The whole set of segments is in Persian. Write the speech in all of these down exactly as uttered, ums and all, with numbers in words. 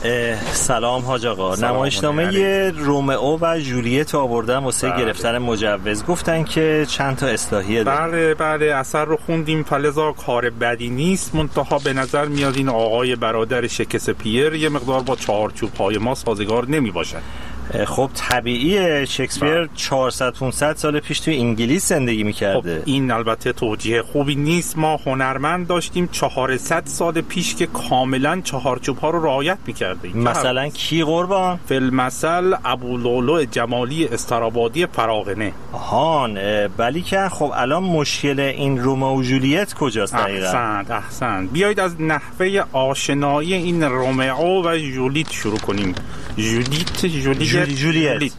سلام حاج آقا. نمایشنامه رومئو و جولیت آوردن واسه بله. گرفتن مجوز. گفتن که چند تا اصلاحیه داره. بله بله اثر رو خوندیم، فلزا کار بدی نیست، منتها به نظر میاد این آقای برادر شکسپیر یه مقدار با چارچوب های ما سازگار نمی باشن. خب طبیعیه، شکسپیر چهارصد پانصد سال پیش توی انگلیس زندگی میکرده. خب این البته توجیه خوبی نیست. ما هنرمند داشتیم چهارصد سال پیش که کاملا چهارچوب ها رو رعایت میکرده. مثلا کی قربان؟ فیلمسل ابولولو جمالی استرابادی فراغنه. آهان ولی که خب الان مشکل این رومئو و جولیت کجاست دقیقاً؟ احسنت احسنت بیایید از نحوه آشنایی این رومئو و جولیت شروع کنیم. جولیت جولیت جولیت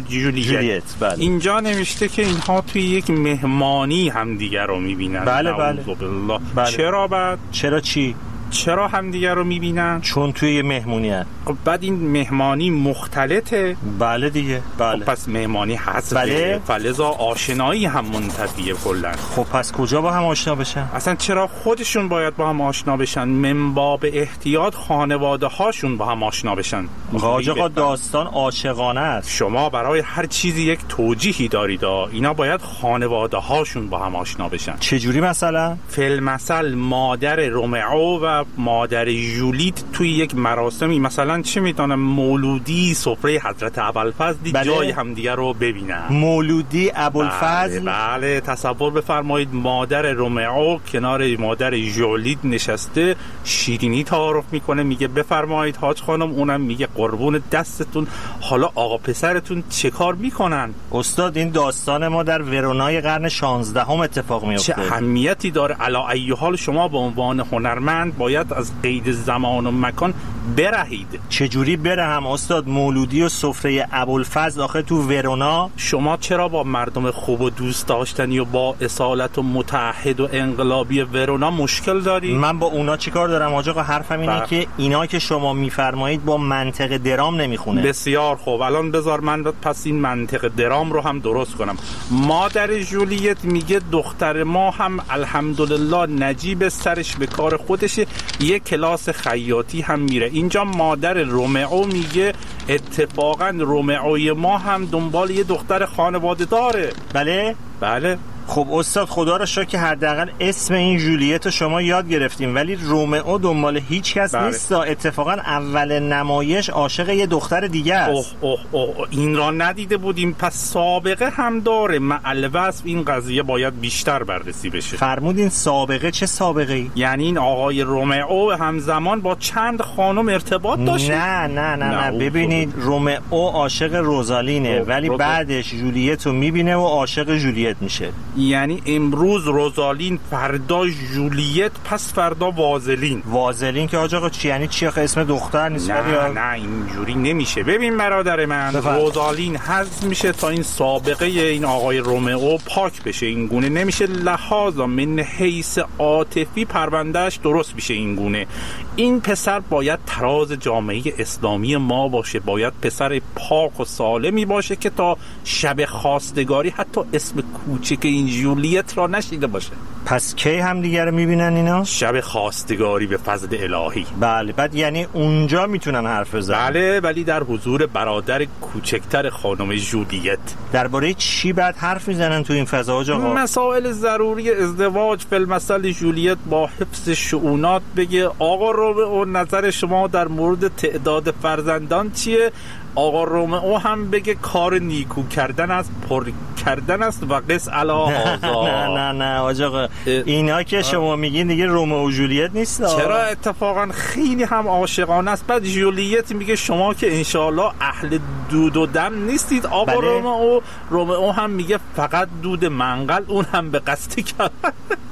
جولیت بله. اینجا نوشته که اینها توی یک مهمانی همدیگر رو میبینن. بله بله. بله. چرا بعد؟ چرا چی؟ چرا همدیگر رو میبینن؟ چون توی یه مهمونی هست. خب بعد این مهمانی مختلطه؟ بله دیگه بله. خب پس مهمانی هست. بله. فلزا آشنایی هم منتفیه کلا. خب پس کجا با هم آشنا بشن؟ اصلا چرا خودشون باید با هم آشنا بشن؟ من باب احتیاط خانواده هاشون با هم آشنا بشن. حاج آقا داستان عاشقانه است. شما برای هر چیزی یک توجیهی دارید. اینا باید خانواده هاشون با هم آشنا بشن. چه جوری مثلا؟ فیلمسل مادر رومئو و مادر جولیت توی یک مراسمی مثلا چه میدونم مولودی سفره حضرت ابوالفضل بله. جای همدیگه رو ببینن. مولودی ابوالفضل بله, بله تصور بفرمایید مادر رومئو کنار مادر جولیت نشسته شیرینی تعارف میکنه، میگه بفرمایید حاج خانم، اونم میگه قربون دستتون، حالا آقا پسرتون چه کار میکنن؟ استاد این داستان ما در ورونای قرن شانزدهم اتفاق میفته. چه اهمیتی داره؟ علی ای حال شما به عنوان هنرمند باید از قید زمان و مکان برهید. چجوری برهم استاد؟ مولودی و سفره ابوالفضل آخه تو ورونا. شما چرا با مردم خوب و دوست داشتنی و با اصالت و متحد و انقلابی ورونا مشکل داری؟ من با اونا چیکار دارم حاج آقا؟ حرفم اینه بر... که اینا که شما میفرمایید با منطق درام نمیخونه. بسیار خوب، الان بذار من پس این منطق درام رو هم درست کنم. مادر جولیت میگه دختر ما هم الحمدلله نجیب سرش به کار خودشه، یک کلاس خیاطی هم میره. اینجا مادر رومئو میگه اتفاقا رومئوی ما هم دنبال یه دختر خانواده داره. بله بله. خب استاد خدا را شکر که حداقل اسم این جولیت رو شما یاد گرفتیم، ولی رومئو دنبال هیچ کس بله. نیست. اتفاقا اول نمایش عاشق یه دختر دیگه است. اوه اوه اوه این را ندیده بودیم. پس سابقه هم داره. مع الوصف این قضیه باید بیشتر بررسی بشه. فرمودین سابقه؟ چه سابقه ای؟ یعنی این آقای رومئو همزمان با چند خانم ارتباط داشت؟ نه نه نه نه, نه. ببینید رومئو عاشق روزالینه ولی روزال... بعدش جولیت رو میبینه و عاشق جولیت میشه. یعنی امروز روزالین، فردا جولیت، پس فردا وازلین. وازلین که حاج آقا چی یعنی چی؟ آخه اسم دختر نیست. نه یا... نه اینجوری نمیشه. ببین برادر من بفرد. روزالین حذف میشه تا این سابقه این آقای رومئو پاک بشه. این گونه نمیشه. لحاظا من حیث عاطفی پروندهش درست میشه. این گونه این پسر باید تراز جامعه اسلامی ما باشه، باید پسر پاک و سالمی باشه که تا شب خواستگاری حتی اسم کوچک این جولیت را نشیده باشه. پس کی هم دیگه رو میبینن اینا؟ شب خواستگاری به فضل الهی. بله. بعد یعنی اونجا میتونن حرف بزنن؟ بله ولی در حضور برادر کوچکتر خانم جولیت. درباره چی بعد حرف میزنن تو این فضا حاج آقا؟ مسائل ضروری ازدواج. فیلمسل جولیت با حفظ شؤونات بگه آقا رومئو نظر شما در مورد تعداد فرزندان چیه؟ آقا رومئو هم بگه کار نیکو کردن است، پر کردن است و قص علی هذا. نه نه نه حاج آقا اینا که شما میگین دیگه رومئو و جولیت نیست. چرا؟ اتفاقا خیلی هم عاشقانه است. بعد جولیت میگه شما که انشالله اهل دود و دم نیستید. آقا بله. رومئو رومئو هم میگه فقط دود منقل، اون هم به قصد کردن.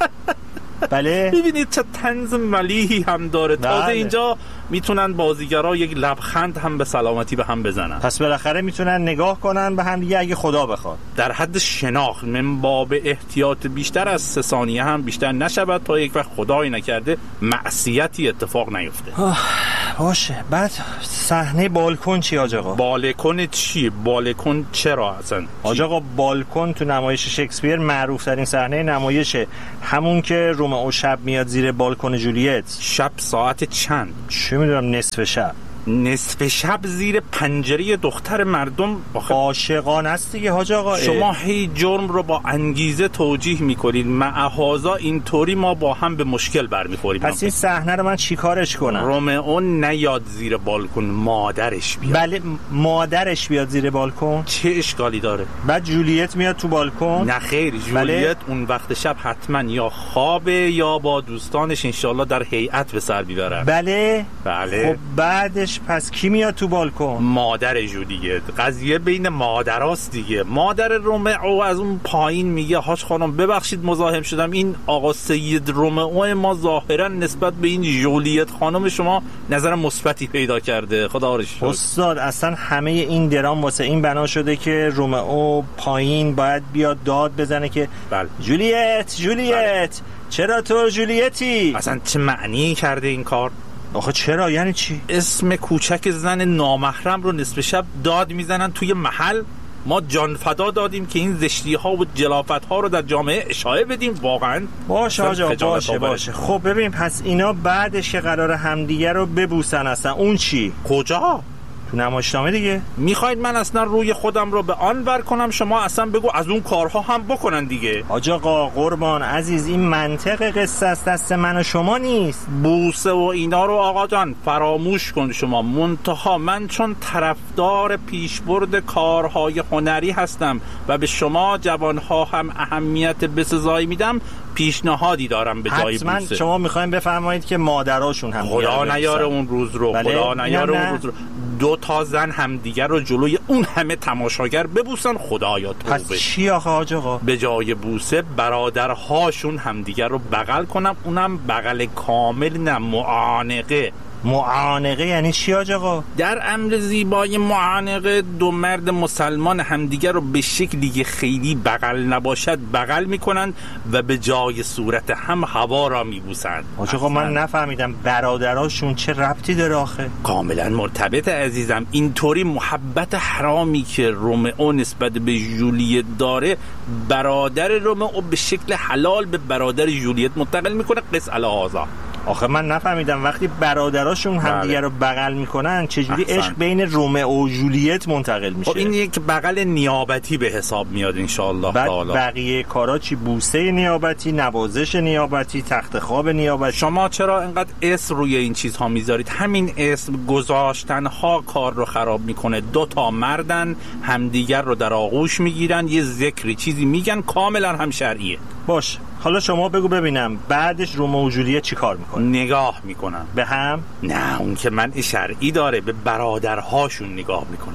بله. ببینید چه طنز ملیحی هم داره. تازه بله. اینجا میتونن بازیگرا یک لبخند هم به سلامتی به هم بزنن. پس بالاخره میتونن نگاه کنن به هم دیگه اگه خدا بخواد. در حد شناخت، من باب احتیاط بیشتر از سه ثانیه هم بیشتر نشود تا یک وقت خدایی نکرده معصیتی اتفاق نیفته. باشه. بعد صحنه بالکن چی حاج آقا؟ بالکن چی؟ بالکن چرا اصلا؟ حاج آقا بالکن تو نمایش شکسپیر معروف ترین صحنه نمایشه، همون که رومئو شب میاد زیر بالکن جولیت. شب ساعت چند؟ چه میدونم، نصف شب. نصف شب زیر پنجره دختر مردم عاشقانه است دیگه حاج آقا. شما هی جرم رو با انگیزه توجیه میکنید، معهازا اینطوری ما با هم به مشکل برمیخوریم. پس این صحنه رو من چیکارش کنم؟ رومئو نیاد زیر بالکن، مادرش بیاد. بله مادرش بیاد زیر بالکن، چه اشکالی داره؟ بعد جولیت میاد تو بالکن؟ نه خیر، جولیت بله؟ اون وقت شب حتما یا خوابه یا با دوستانش انشالله در هیئت به سر میبرن. بله بله. خب بعدش پس کی میاد تو بالکن؟ مادر جولیت. قضیه بین مادراست دیگه. مادر رومئو از اون پایین میگه حاج خانم ببخشید مزاحم شدم، این آقا سید رومئو ما ظاهرا نسبت به این جولیت خانم شما نظر مثبتی پیدا کرده. خدا رو شکر. استاد اصلا همه این درام واسه این بنا شده که رومئو پایین باید بیاد داد بزنه که بله. جولیت جولیت بله. چرا تو جولیتی؟ اصلا چه معنی کرده این کار؟ آخه چرا؟ یعنی چی؟ اسم کوچک زن نامحرم رو نصف شب داد میزنن توی محل. ما جان فدا دادیم که این زشتی ها و جلافت ها رو در جامعه اشاعه بدیم. واقعا باشه آجا باشه باشه. خب ببین پس اینا بعدش که قرار همدیگه رو ببوسن اصلا اون چی؟ کجا؟ تو نمایشنامه دیگه. میخواید من اصلا روی خودم رو به آن ور کنم؟ شما اصلا بگو از اون کارها هم بکنن دیگه. حاج آقا قربان عزیز این منطق قصه است، دست من و شما نیست. بوسه و اینا رو آقا جان فراموش کن شما. منتها من چون طرفدار پیشبرد کارهای هنری هستم و به شما جوانها هم اهمیت بسزایی میدم، پیشنهادی دارم به جای بوسه. حتما شما میخواین بفرمایید که مادراشون هم خدا نیاره اون روز رو. بله؟ خدا نیاره اون روز رو دو تا زن همدیگر رو جلوی اون همه تماشاگر ببوسن. خدایا توبه. پس چی آخه حاج آقا؟ به جای بوسه برادرهاشون همدیگر رو بغل کنم، اونم بغل کامل، نه معانقه. معانقه یعنی چی حاج آقا؟ در امر زیبای معانقه دو مرد مسلمان همدیگر رو به شکلی که خیلی بغل نباشد بغل میکنند و به جای صورت هم هوا را میبوسند. حاج آقا من نفهمیدم برادراشون چه ربطی داره آخه؟ کاملا مرتبط عزیزم. اینطوری محبت حرامی که رومئو نسبت به جولیت داره، برادر رومئو به شکل حلال به برادر جولیت منتقل میکنه. قص الهذا. آخه من نفهمیدم وقتی برادراشون همدیگه رو بغل میکنن چجوری احسن. عشق بین رومئو و جولیت منتقل میشه؟ خب این یک بغل نیابتی به حساب میاد انشالله. بعد بقیه کارا چی؟ بوسه نیابتی، نوازش نیابتی، تخت خواب نیابتی. شما چرا اینقدر اسم روی این چیزها میذارید؟ همین اسم گذاشتن ها کار رو خراب میکنه. دو تا مردن همدیگر رو در آغوش میگیرن، یه ذکری چیزی میگن، کاملا هم شرعیه. باش حالا شما بگو ببینم بعدش رومئو و جولیت چی کار میکنه؟ نگاه میکنن به هم؟ نه اون که منع شرعی داره، به برادرهاشون نگاه میکنن.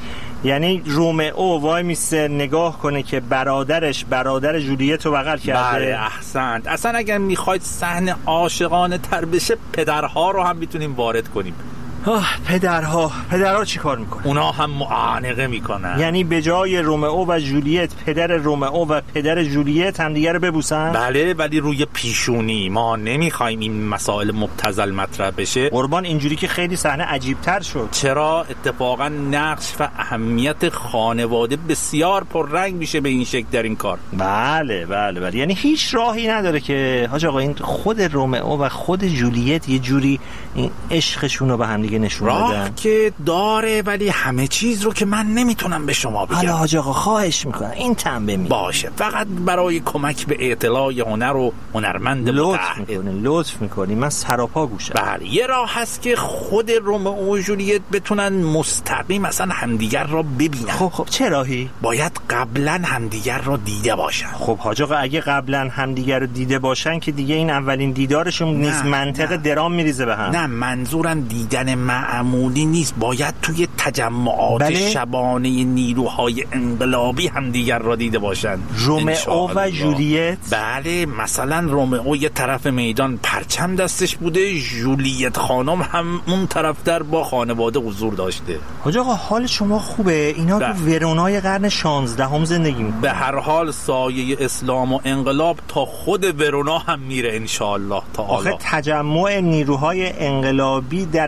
یعنی رومئو وای میسته نگاه کنه که برادرش برادر جولیت رو بغل کرده. بله احسنت. اصلا اگر میخواید صحنه عاشقانه تر بشه پدرها رو هم میتونیم وارد کنیم. آه پدرها پدرها چی کار میکنن؟ اونا هم معانقه میکنن. یعنی به جای رومئو و جولیت پدر رومئو و پدر جولیت هم دیگه رو ببوسن؟ بله ولی روی پیشونی. ما نمیخوایم این مسائل مبتذل مطرح بشه. قربان اینجوری که خیلی صحنه عجیب تر شد. چرا؟ اتفاقا نقش و اهمیت خانواده بسیار پررنگ میشه به این شکل در این کار. بله بله بله. یعنی هیچ راهی نداره که حاج آقا این خود رومئو و خود جولیت یه جوری این عشقشون رو به هم نشون راه بدن. که داره ولی همه چیز رو که من نمیتونم به شما بگم. حالا حاج آقا خواهش میکنم این تنبه می باشه، فقط برای کمک به اطلاع هنر و هنرمند لطف میکنی لطف میکنی من سراپا گوشم. بله یه راه هست که خود رومئو و جولیت بتونن مستقیم مثلا همدیگر را ببینن. خب خب چه راهی؟ باید قبلا همدیگر را دیده باشن. خب حاج آقا اگه قبلا همدیگر رو دیده باشن که دیگه این اولین دیدارشون نیست، منطق درام میریزه به هم. نه منظورم دیدن معمولی نیست، باید توی تجمعات بله؟ شبانه نیروهای انقلابی هم دیگر را دیده باشند. رومئو و جولیت؟ بله مثلا رومئو یه طرف میدان پرچم دستش بوده، جولیت خانم هم اون طرف در با خانواده حضور داشته. حاج آقا حال شما خوبه؟ اینا بله. تو ورونای قرن شانزدهم زندگی میکنن. به هر حال سایه اسلام و انقلاب تا خود ورونا هم میره انشالله تعالی. آخه تجمع نیروهای انقلابی در ورونا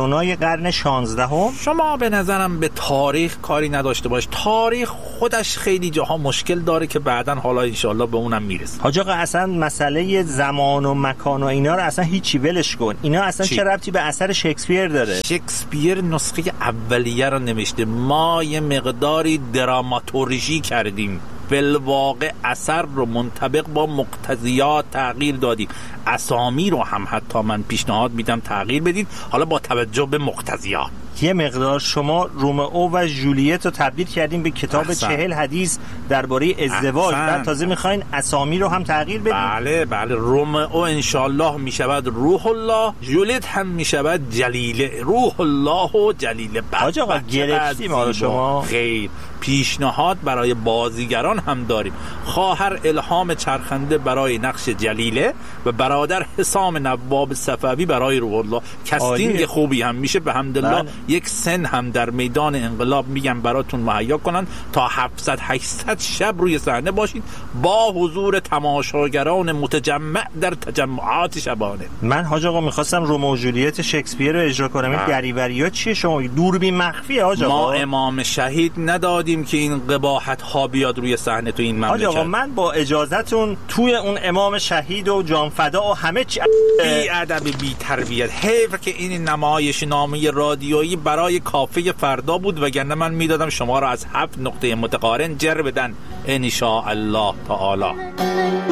کورونای قرن شانزدهم. شما به نظرم به تاریخ کاری نداشته باش، تاریخ خودش خیلی جاها مشکل داره که بعداً حالا انشالله به اونم میرسه. حاج آقا اصلا مسئله زمان و مکان و اینا رو اصلا هیچی ولش کن. اینا اصلا چی؟ چه ربطی به اثر شکسپیر داره؟ شکسپیر نسخه اولیه رو نوشته، ما یه مقداری دراماتورژی کردیم، بالواقع اثر رو منطبق با مقتضیات تغییر دادیم. اسامی رو هم حتی من پیشنهاد میدم تغییر بدید، حالا با توجه به مقتضیات. یه مقدار شما رومئو و ژولیت رو تبدیل کردیم به کتاب احسن. چهل حدیث درباره ازدواج، بعد تازه میخواین اسامی رو هم تغییر بدید. بله بله، رومئو انشالله میشود روح الله، ژولیت هم میشود جلیله. روح الله و جلیله. حاج آقا گرفتیم ما شما. خیر، پیشنهاد برای بازیگران هم داریم. خواهر الهام چرخنده برای نقش جلیله و برادر حسام نواب صفوی برای روح الله. کاستینگ خوبی هم میشه به حمدالله. یک سن هم در میدان انقلاب میگم براتون مهیا کنن تا هفتصد هشتصد شب روی صحنه باشید با حضور تماشاگران متجمع در تجمعات شبانه. من حاج آقا میخواستم رومئو و جولیت شکسپیر رو اجرا کنم. این دریوریا چیه شما؟ دوربین مخفیه حاج آقا. ما امام شهید ندادیم که این قباحت ها بیاد روی صحنه تو این مملکت. حاج آقا من با اجازهتون توی اون امام شهید و جانفدا و همه چی بی ادب بی تربیت. حیف که این نمایش نامه رادیویی برای کافه فردا بود، وگرنه من میدادم شما را از هفت نقطه متقارن جر بدن ان شاء الله تعالی.